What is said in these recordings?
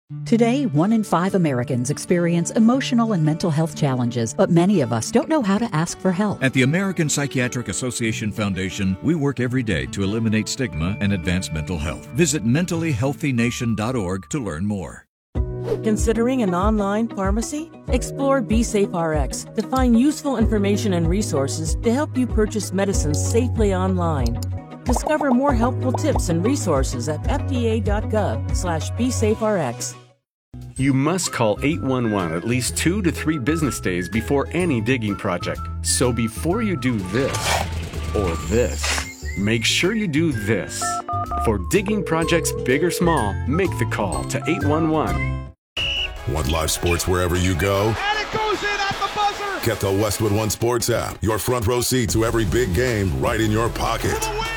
Today, 1 in 5 Americans experience emotional and mental health challenges, but many of us don't know how to ask for help. At the American Psychiatric Association Foundation, we work every day to eliminate stigma and advance mental health. Visit mentallyhealthynation.org to learn more. Considering an online pharmacy? Explore BeSafeRx to find useful information and resources to help you purchase medicines safely online. Discover more helpful tips and resources at fda.gov/BeSafeRx. You must call 811 at least 2 to 3 business days before any digging project. So before you do this or this, make sure you do this. For digging projects big or small, make the call to 811. Want live sports wherever you go? And it goes in at the buzzer! Get the Westwood One Sports app. Your front row seat to every big game right in your pocket.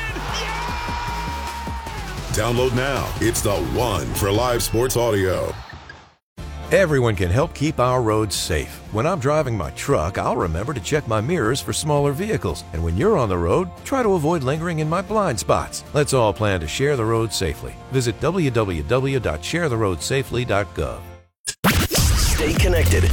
Download now. It's the one for live sports audio. Everyone can help keep our roads safe. When I'm driving my truck, I'll remember to check my mirrors for smaller vehicles. And when you're on the road, try to avoid lingering in my blind spots. Let's all plan to share the road safely. Visit www.sharetheroadsafely.gov. Stay connected.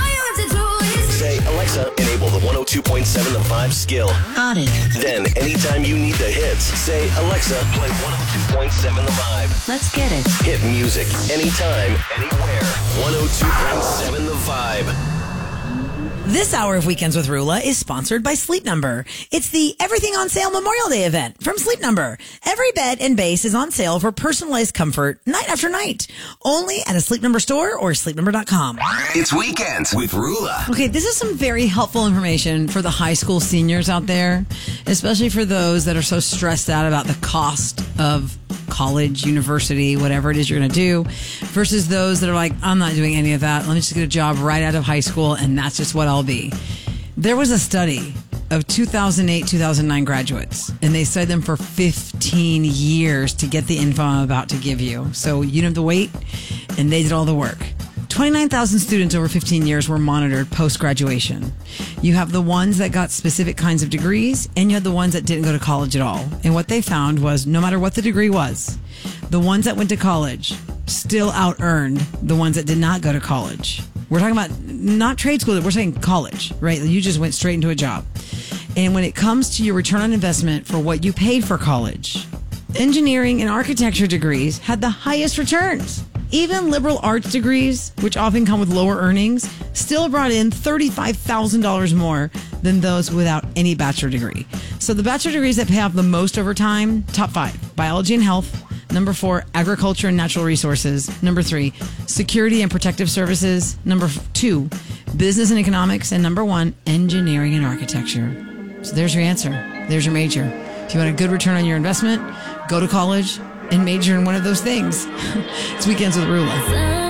Say, Alexa, enable the 102.7 The Vibe skill. Got it. Then, anytime you need the hits, say, Alexa, play 102.7 The Vibe. Let's get it. Hit music, anytime, anywhere. 102.7 The Vibe. This hour of Weekends with Rula is sponsored by Sleep Number. It's the Everything on Sale Memorial Day event from Sleep Number. Every bed and base is on sale for personalized comfort night after night. Only at a Sleep Number store or sleepnumber.com. It's Weekends with Rula. Okay, this is some very helpful information for the high school seniors out there, especially for those that are so stressed out about the cost of college, university, whatever it is you're going to do, versus those that are like, I'm not doing any of that. Let me just get a job right out of high school, and that's just what I'll be. There was a study of 2008, 2009 graduates, and they studied them for 15 years to get the info I'm about to give you. So you don't have to wait, and they did all the work. 29,000 students over 15 years were monitored post-graduation. You have the ones that got specific kinds of degrees, and you had the ones that didn't go to college at all. And what they found was no matter what the degree was, the ones that went to college still out-earned the ones that did not go to college. We're talking about not trade school, we're saying college, right? You just went straight into a job. And when it comes to your return on investment for what you paid for college, engineering and architecture degrees had the highest returns. Even liberal arts degrees, which often come with lower earnings, still brought in $35,000 more than those without any bachelor degree. So the bachelor degrees that pay off the most over time, top 5, biology and health. Number 4, agriculture and natural resources. Number 3, security and protective services. Number 2, business and economics. And number 1, engineering and architecture. So there's your answer. There's your major. If you want a good return on your investment, go to college and major in one of those things. It's Weekends with Rula.